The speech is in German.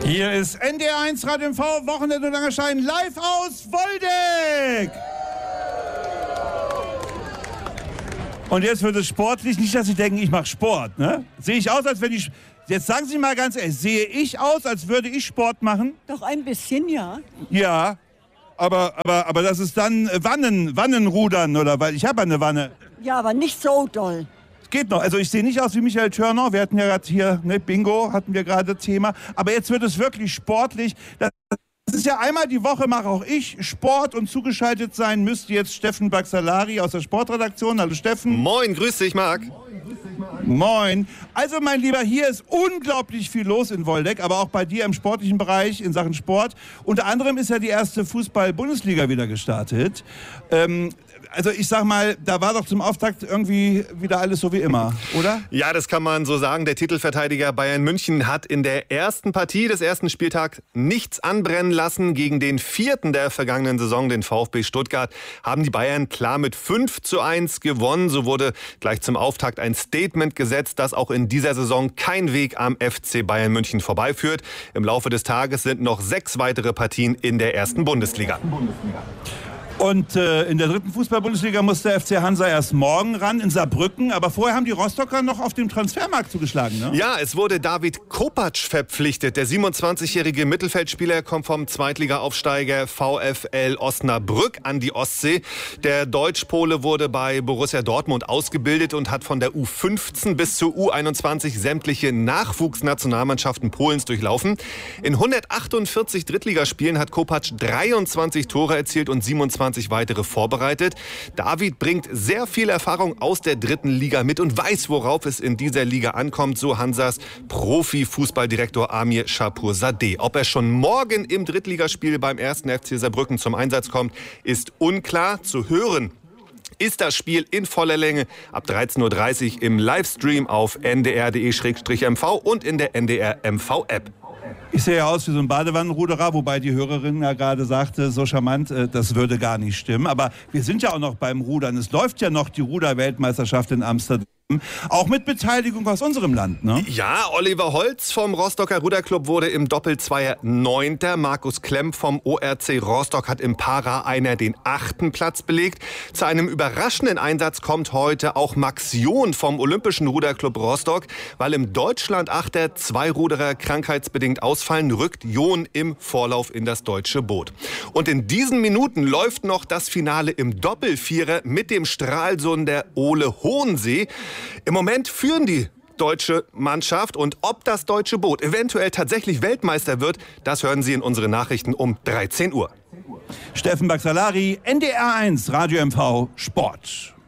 Hier ist NDR1 Radio MV, Wochenende und Langerschein, live aus Woldeck. Und jetzt wird es sportlich, nicht, dass Sie denken, ich mache Sport, ne? Sehe ich aus, als wenn ich... Jetzt sagen Sie mal ganz ehrlich, sehe ich aus, als würde ich Sport machen? Doch ein bisschen, ja. Ja, aber das ist dann Wannenrudern, oder? Weil ich habe eine Wanne. Ja, aber nicht so doll. Geht noch. Also ich sehe nicht aus wie Michael Turner. Wir hatten ja gerade hier, ne, Bingo hatten wir gerade Thema. Aber jetzt wird es wirklich sportlich. Das ist ja einmal die Woche, mache auch ich Sport, und zugeschaltet sein müsste jetzt Steffen Baxalari aus der Sportredaktion. Hallo Steffen. Moin, grüß dich, Marc. Moin. Also mein Lieber, hier ist unglaublich viel los in Woldeck, aber auch bei dir im sportlichen Bereich in Sachen Sport. Unter anderem ist ja die erste Fußball-Bundesliga wieder gestartet. Also ich sag mal, da war doch zum Auftakt irgendwie wieder alles so wie immer, oder? Ja, das kann man so sagen. Der Titelverteidiger Bayern München hat in der ersten Partie des ersten Spieltags nichts anbrennen lassen. Gegen den vierten der vergangenen Saison, den VfB Stuttgart, haben die Bayern klar mit 5:1 gewonnen. So wurde gleich zum Auftakt ein Statement gesetzt, dass auch in dieser Saison kein Weg am FC Bayern München vorbeiführt. Im Laufe des Tages sind noch 6 weitere Partien in der ersten Bundesliga. Und in der dritten Fußball-Bundesliga muss der FC Hansa erst morgen ran in Saarbrücken. Aber vorher haben die Rostocker noch auf dem Transfermarkt zugeschlagen, ne? Ja, es wurde David Kopacz verpflichtet. Der 27-jährige Mittelfeldspieler kommt vom Zweitliga-Aufsteiger VfL Osnabrück an die Ostsee. Der Deutsch-Pole wurde bei Borussia Dortmund ausgebildet und hat von der U15 bis zur U21 sämtliche Nachwuchsnationalmannschaften Polens durchlaufen. In 148 Drittligaspielen hat Kopacz 23 Tore erzielt und 27 weitere vorbereitet. David bringt sehr viel Erfahrung aus der dritten Liga mit und weiß, worauf es in dieser Liga ankommt, so Hansas Profi-Fußballdirektor Amir Shapurzadeh. Ob er schon morgen im Drittligaspiel beim 1. FC Saarbrücken zum Einsatz kommt, ist unklar. Zu hören ist das Spiel in voller Länge ab 13:30 Uhr im Livestream auf ndr.de/mv und in der NDR-MV-App. Ich sehe ja aus wie so ein Badewannenruderer, wobei die Hörerin ja gerade sagte, so charmant, das würde gar nicht stimmen. Aber wir sind ja auch noch beim Rudern. Es läuft ja noch die Ruder-Weltmeisterschaft in Amsterdam. Auch mit Beteiligung aus unserem Land, ne? Ja, Oliver Holz vom Rostocker Ruderclub wurde im Doppelzweier 9. Markus Klemm vom ORC Rostock hat im Para-Einer den 8. Platz belegt. Zu einem überraschenden Einsatz kommt heute auch Max John vom Olympischen Ruderclub Rostock. Weil im Deutschland-Achter 2 Ruderer krankheitsbedingt ausfallen, rückt John im Vorlauf in das deutsche Boot. Und in diesen Minuten läuft noch das Finale im Doppelvierer mit dem Stralsunder Ole Hohensee. Im Moment führen die deutsche Mannschaft, und ob das deutsche Boot eventuell tatsächlich Weltmeister wird, das hören Sie in unseren Nachrichten um 13 Uhr. Steffen Baxalari, NDR1 Radio MV Sport.